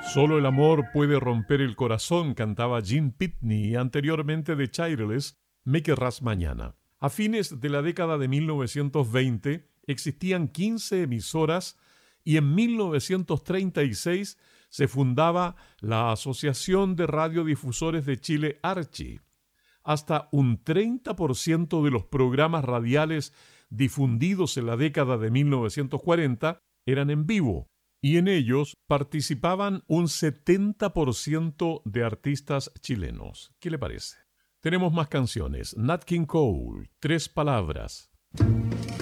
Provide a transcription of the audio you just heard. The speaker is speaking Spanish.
Solo el amor puede romper el corazón, cantaba Gene Pitney, y anteriormente de Childless, Me querrás mañana. A fines de la década de 1920 existían 15 emisoras y en 1936 se fundaba la Asociación de Radiodifusores de Chile, Archi. Hasta un 30% de los programas radiales difundidos en la década de 1940 eran en vivo, y en ellos participaban un 70% de artistas chilenos. ¿Qué le parece? Tenemos más canciones. Nat King Cole, Tres Palabras.